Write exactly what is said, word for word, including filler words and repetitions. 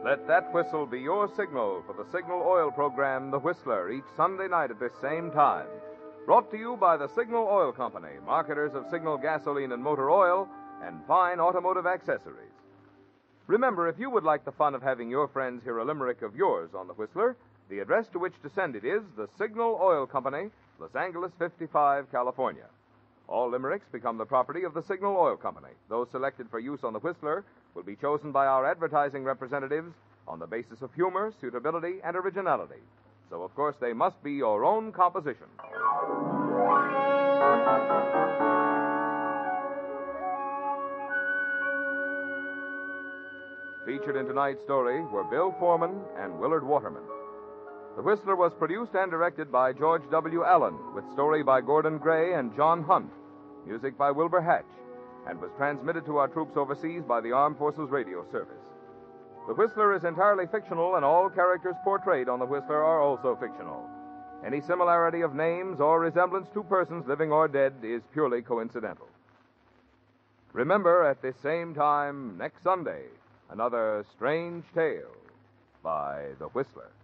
Let that whistle be your signal for the Signal Oil program, The Whistler, each Sunday night at this same time. Brought to you by the Signal Oil Company, marketers of Signal gasoline and motor oil and fine automotive accessories. Remember, if you would like the fun of having your friends hear a limerick of yours on The Whistler, the address to which to send it is the Signal Oil Company, Los Angeles fifty-five, California. All limericks become the property of the Signal Oil Company. Those selected for use on The Whistler will be chosen by our advertising representatives on the basis of humor, suitability, and originality. So, of course, they must be your own composition. Featured in tonight's story were Bill Foreman and Willard Waterman. The Whistler was produced and directed by George W. Allen, with story by Gordon Gray and John Hunt, music by Wilbur Hatch, and was transmitted to our troops overseas by the Armed Forces Radio Service. The Whistler is entirely fictional, and all characters portrayed on The Whistler are also fictional. Any similarity of names or resemblance to persons living or dead is purely coincidental. Remember, at this same time next Sunday, another strange tale by The Whistler.